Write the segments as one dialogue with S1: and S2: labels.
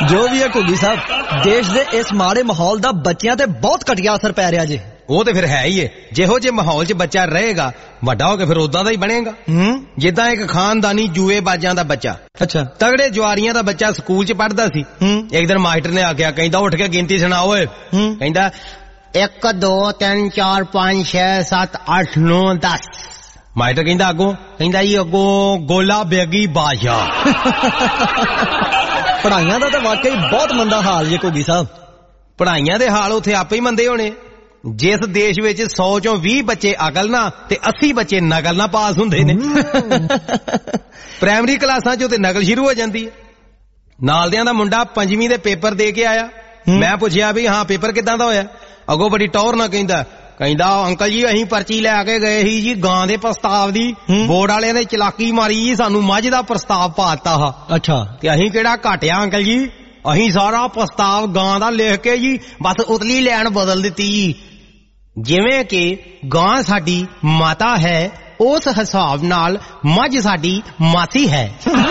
S1: जो भी है घुग्गी साहब, देश दे इस माड़े माहौल दा बच्चियां ते बहुत घटिया असर पै रहा जी।
S2: वो तो फिर है ही है, जिहो जे माहौल च बच्चा रहेगा वड्डा होके फिर उदां दा ही बनेगा। जिद्दां एक खानदानी जुए बाजां दा बच्चा,
S1: अच्छा
S2: तगड़े जुआरियां दा बच्चा स्कूल च पढ़दा सी। एक दिन मास्टर ने आख्या, कहंदा उठ के गिनती सुना ओए। कहंदा 1 2 3 4 5 6 7 8 9 10। मास्टर कहंदा अगों, कहंदा जी अगों गोला बेगी बादशाह।
S1: पढ़ाइयां दा तो वाकई बहुत मंदा हाल जे घुग्गी साहब।
S2: पढ़ाइयां दे हाल उत्थे आपे ही मंदे होने। जिस देश विच 100 चों 20 बच्चे अकल ना ते 80 बच्चे नकल ना पास हुंदे ने। प्राइमरी क्लासां चों ते नकल शुरू हो जांदी है। नालदियां दा मुंडा 5वीं दे पेपर दे के आया। मैं पुछया भी हाँ पेपर किदां दा होया? अगों बड़ी टौर ना कहंदा अंकल जी अहीं पर्ची लै के गए ही जी गां दे प्रस्ताव दी, बोर्ड वाले ने चलाकी मारी जी, सानू मझ दा प्रस्ताव पाता हा। अच्छा ते अहीं केड़ा घाटिया अंकल जी, अहीं सारा प्रस्ताव गां दा लिख के जी बस उतली लैन बदल दित्ती जी। जिवें कि गां साडी माता है उस हिसाब नाल मझ साडी मासी है।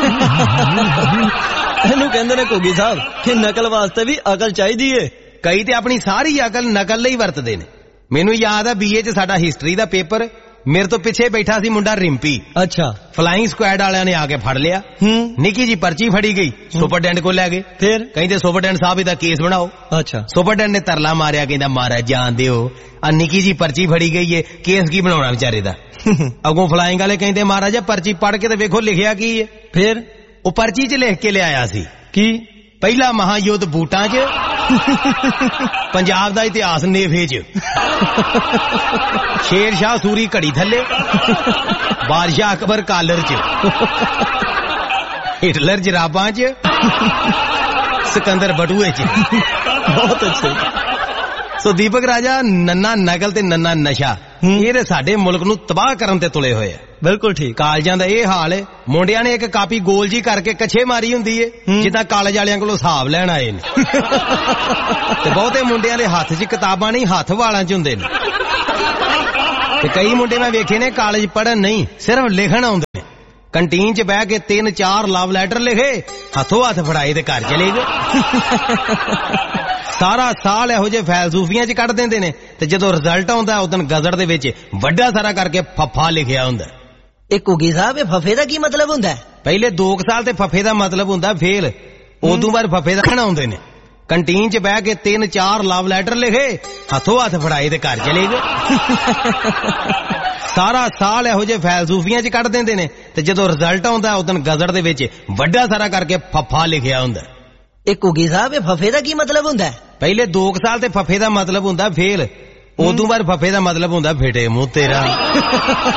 S1: इहनूं कहंदे ने घुग्गी साहब कि नकल वास्ते भी अकल चाहिदी है।
S2: कई ते अपनी सारी अकल नकल लई वरतदे ने। मैनू याद है बीए च साडा हिस्टरी दा पेपर, मेरे तो पिछे बैठा सी मुंडा रिंपी। अच्छा फ्लाइंग स्क्वाड वालियां ने आके फड़ लिया। निकी जी पर्ची फड़ी गई, सुपरडेंट को लै गए। फिर कहंदे सुपरडेंट साहब इहदा केस बनाओ। अच्छा सुपरडेंट ने तरला मारिया, कहंदा महाराज जान दिओ आ निकी जी पर्ची फड़ी गई है, केस की बनाउणा बेचारे दा। अगों फ्लाइंग वाले कहंदे महाराज पर्ची पढ़ के ते वेखो लिखिया की है। फिर वो पर्ची च लिख के ले आया सी की पहला महायुद्ध बूटां च, पंजाब दा इतिहास नेफे च, शेर शाह सूरी घड़ी थले, बादशाह अकबर कालर च, हिटलर जराबां च, सिकंदर बटुए च। बहुत अच्छे। सो दीपक राजा नन्ना नकल ते नन्ना नशा ये साडे मुल्क नू तबाह करन ते तुले होए। बिल्कुल ठीक। कालजां दा ये हाल है, मुंडियां ने एक कापी गोल जी करके कछे मारी हुंदी है जिद्दां कालेज वालियां कोलों हिसाब लैण आए ने। ते बहुते मुंडियां दे हत्थ 'च किताबां नहीं, हत्थ वालां 'च हुंदे ने। ते कई मुंडे मैं वेखे ने कालेज पढ़न नहीं, सिर्फ लिखण आउंदे ने। कंटीन च बह के 3-4 लव लैटर लिखे, हथों हथ फड़ाए ते घर चले गए। सारा साल इहो जे फैलसूफियां च कढ दिंदे ने ते जदों रिजल्ट आउंदा उदन गजट दे विच वड्डा सारा करके फफा लिखिया हुंदा।
S1: एक घुग्गी साहब ये फफे दा की मतलब हुंदा है? पहले
S2: 2 साल ते फफे दा मतलब हुंदा फेल, उदों बाद फफे दा कहण आउंदे ने। कंटीन च बह के 3-4 लव लैटर लिखे, हथों हथ फड़ाए ते घर चले गए। सारा साल इहो जे फैलसूफियां च कढ दिंदे ने ते जदों रिजल्ट आउंदा उदन गजट दे विच वड्डा सारा करके फफा लिखिया हुंदा।
S1: एक घुग्गी साहब ये फफे दा की मतलब हुंदा है?
S2: पहले 2 साल ते फफे दा मतलब हुंदा फेल, उदों बाद फफे दा मतलब हुंदा फिटे मूंह तेरा।